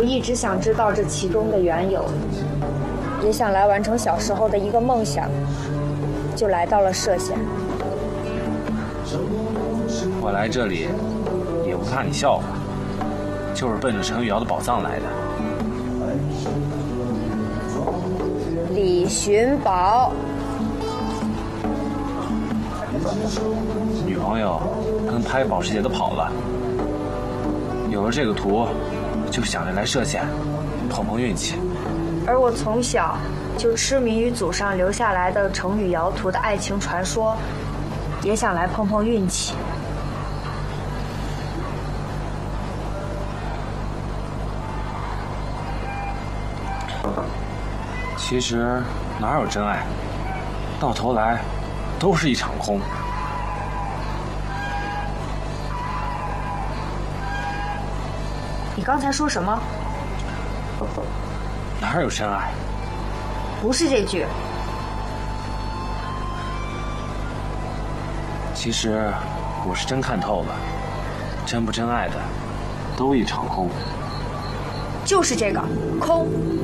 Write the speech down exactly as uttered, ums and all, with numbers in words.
我一直想知道这其中的缘由，也想来完成小时候的一个梦想，就来到了歙县。 我来这里也不怕你笑话，就是奔着程雨瑶的宝藏来的。 李寻宝， 女朋友跟拍保时捷都跑了，有了这个图，就想着来歙县碰碰运气。 而我从小就痴迷于祖上留下来的程雨瑶图的爱情传说，也想来碰碰运气。 其实哪有真爱，到头来都是一场空。 你刚才说什么？ 哪有真爱？ 不是这句。 其实我是真看透了，真不真爱的都一场空。 就是这个空。